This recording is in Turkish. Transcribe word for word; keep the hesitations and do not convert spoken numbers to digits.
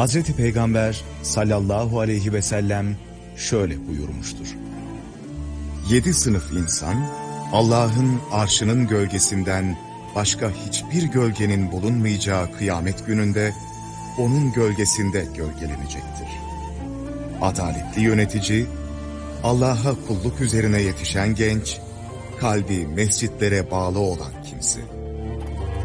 Hazreti Peygamber sallallahu aleyhi ve sellem şöyle buyurmuştur. Yedi sınıf insan, Allah'ın arşının gölgesinden başka hiçbir gölgenin bulunmayacağı kıyamet gününde onun gölgesinde gölgelenecektir. Adaletli yönetici, Allah'a kulluk üzerine yetişen genç, kalbi mescitlere bağlı olan kimse.